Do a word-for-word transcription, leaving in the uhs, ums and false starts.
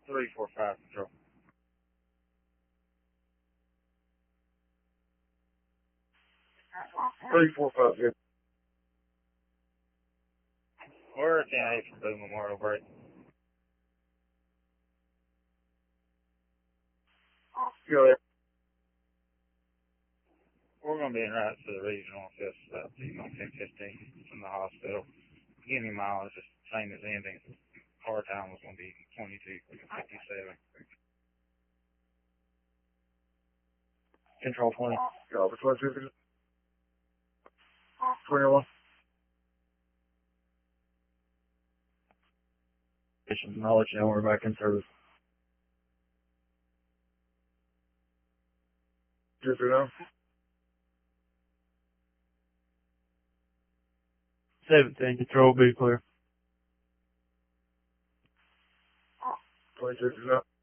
three four five control. Three four five good. We're at ten eight from Blue Memorial Break. Go there. We're gonna be in route to the regional on fifth about ten fifteen from the hospital. Beginning mileage is the same as ending. Car time was gonna be twenty-two fifty-seven. Control twenty. Go over twenty-two fifty. twenty-one. I'll let you know when we're back in service. Two three nine. Seventeen control, be clear. Twenty-two fifty-nine.